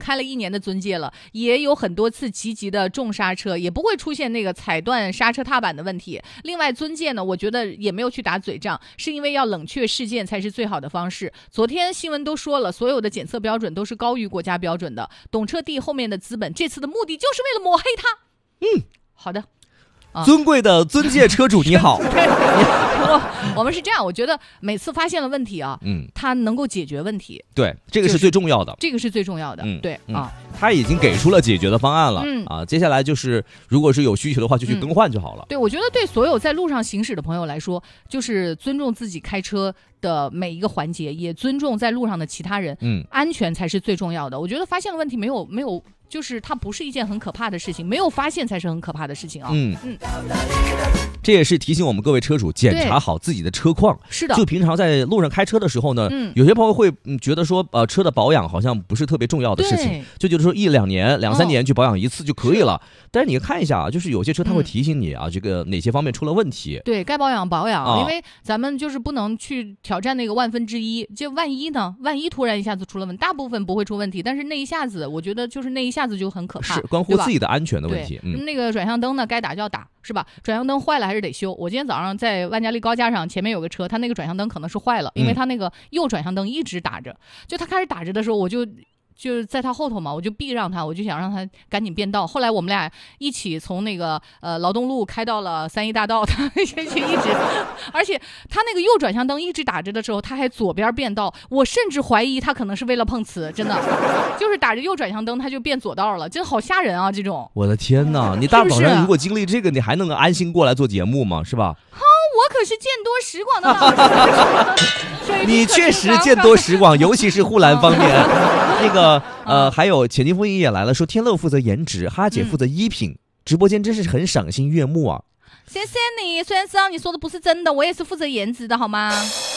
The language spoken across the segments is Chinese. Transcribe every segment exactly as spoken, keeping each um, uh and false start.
开了一年的尊界了，也有很多次积极的重刹车，也不会出现那个踩断刹车踏板的问题。另外尊界呢，我觉得也没有去打嘴仗，是因为要冷却事件才是最好的方式。昨天新闻都说了，所有的检测标准都是高于国家标准的。懂车帝后面的资本这次的目的就是为了抹黑他。 嗯， 好的。 啊、尊贵的尊界车主你好。 我我们是这样，我觉得每次发现了问题啊，嗯，他能够解决问题， 对，这个是最重要的， 就是、这个是最重要的，嗯、对、嗯、啊， 他已经给出了解决的方案了，嗯啊，接下来就是如果是有需求的话，就去更换就好了。 嗯、对，我觉得对所有在路上行驶的朋友来说，就是尊重自己开车的每一个环节，也尊重在路上的其他人，嗯，安全才是最重要的。我觉得发现了问题没有没有。就是它不是一件很可怕的事情，没有发现才是很可怕的事情啊。嗯嗯， 这也是提醒我们各位车主检查好自己的车况。 是的， 就平常在路上开车的时候呢，嗯、有些朋友会觉得说，呃，车的保养好像不是特别重要的事情，就觉得说一两年、两三年去保养一次就可以了。哦、但是你看一下啊，就是有些车它会提醒你啊，嗯、这个哪些方面出了问题。 对该保养保养、啊，因为咱们就是不能去挑战那个万分之一，就万一呢？万一突然一下子出了问题，大部分不会出问题，但是那一下子，我觉得就是那一下。下子就很可怕， 是关乎自己的安全的问题。 嗯，那个转向灯呢，该打就要打，是吧？转向灯坏了还是得修。我今天早上在万家利高架上，前面有个车，它那个转向灯可能是坏了，因为它那个右转向灯一直打着。就它开始打着的时候，我就。就是在他后头嘛，我就避让他，我就想让他赶紧变道。后来我们俩一起从那个呃劳动路开到了三一大道，他一直，而且他那个右转向灯一直打着的时候，他还左边变道。我甚至怀疑他可能是为了碰瓷，真的，就是打着右转向灯他就变左道了，真好吓人啊！这种， 我的天哪！你大早上如果经历这个，你还能安心过来做节目吗？是吧？ 我可是见多识广的老师， 你确实见多识广，尤其是护栏方面。那个呃，还有钱金风也来了，说天乐负责颜值，哈姐负责衣品，嗯、直播间真是很赏心悦目啊！ 谢谢你，虽然知道你说的不是真的，我也是负责颜值的好吗？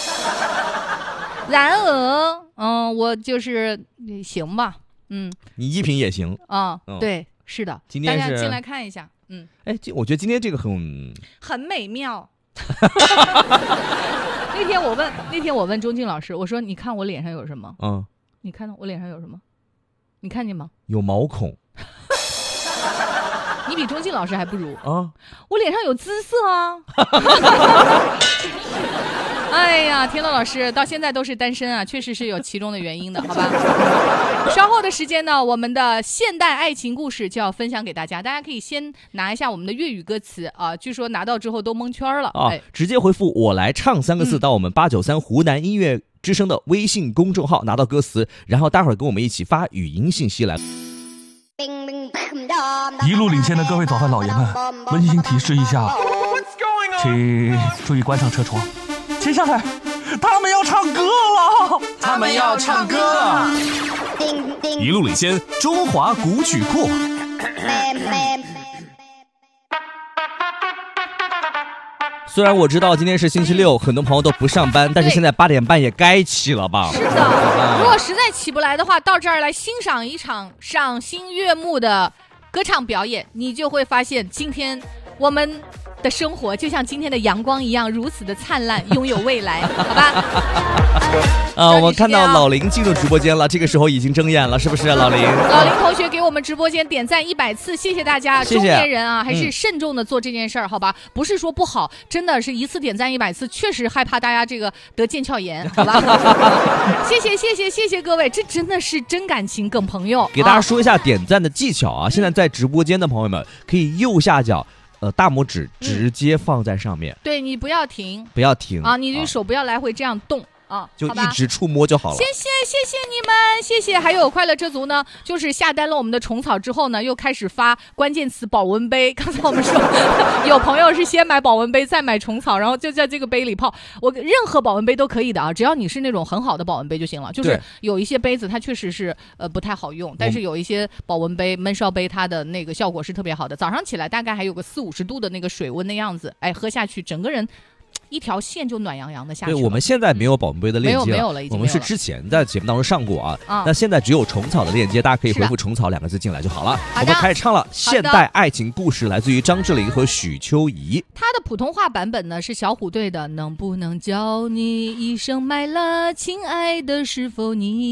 然而，嗯，我就是行吧，嗯， 你衣品也行啊、嗯，对，是的， 今天是大家进来看一下，嗯， 哎，我觉得今天这个很很美妙。那天我问，那天我问钟静老师，我说：“你看我脸上有什么？”嗯，你看到我脸上有什么？你看见吗？ 有毛孔。 你比钟静老师还不如啊！我脸上有姿色啊！哎呀，天乐老师到现在都是单身啊，确实是有其中的原因的，好吧？稍后的时间呢，我们的现代爱情故事就要分享给大家，大家可以先拿一下我们的粤语歌词啊，据说拿到之后都蒙圈了啊！ 哎、直接回复“我来唱”三个字到我们八九三湖南音乐之声的微信公众号，拿到歌词，然后待会儿跟我们一起发语音信息来。 一路领先的各位早饭老爷们，温馨提示一下，请注意关上车窗。接下来，他们要唱歌了， 他们要唱歌了。 一路领先，中华古曲库。 虽然我知道今天是星期六，很多朋友都不上班，但是现在八点半也该起了吧？ 是的，如果实在起不来的话，到这儿来欣赏一场赏心悦目的歌唱表演，你就会发现今天我们的生活就像今天的阳光一样，如此的灿烂，拥有未来，好吧？ 啊，我们看到老林进入直播间了，这个时候已经睁眼了，是不是老林？ 老林同学给我们直播间点赞一百次，谢谢大家。 谢谢。 中年人啊，还是慎重的做这件事儿，嗯、好吧？不是说不好，真的是一次点赞一百次，确实害怕大家这个得腱鞘炎，好吧？谢谢谢谢谢谢各位，这真的是真感情梗朋友。 给大家说一下点赞的技巧啊！啊现在在直播间的朋友们，可以右下角。呃，大拇指直接放在上面， 嗯、对你不要停， 不要停啊！你的手不要来回这样动啊， 就一直触摸就好了。 谢谢谢谢你们，谢谢。还有快乐车族呢，就是下单了我们的虫草之后呢，又开始发关键词保温杯。刚才我们说有朋友是先买保温杯再买虫草，然后就在这个杯里泡。我任何保温杯都可以的啊，只要你是那种很好的保温杯就行了。就是有一些杯子它确实是呃不太好用，但是有一些保温杯、焖烧杯它的那个效果是特别好的。早上起来大概还有个四五十度的那个水温的样子，哎，喝下去整个人。一条线就暖洋洋的下去了。 对，我们现在没有保温杯的链接了， 没有没有了，已经我们是之前在节目当中上过啊。啊那现在只有虫草的链接，大家可以回复虫草两个字进来就好了。我们开始唱了现代爱情故事，来自于张智霖和许秋怡。 他的普通话版本呢是小虎队的，能不能叫你一声买了，亲爱的，是否你